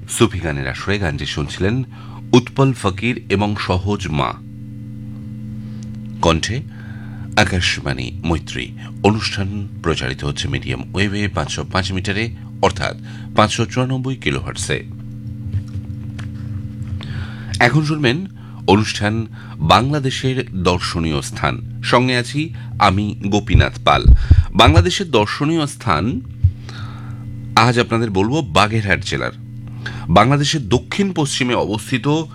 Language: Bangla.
সুফি গানের আসরে গানটি শুনছিলেন উৎপল ফকির এবং সহজ মা কণ্ঠে আকাশবাণী মৈত্রী। অনুষ্ঠান প্রচারিত হচ্ছে মিডিয়াম ওয়েভে 505 মিটারে অর্থাৎ 594 কিলোহার্টসে। এখন শুনবেন অনুষ্ঠান বাংলাদেশের দর্শনীয় স্থান। সঙ্গে আছি আমি গোপীনাথ পাল। বাংলাদেশের দর্শনীয় স্থান আজ আপনাদের বলবো বাগেরহাট জেলার। বাংলাদেশের দক্ষিণ পশ্চিমে অবস্থিত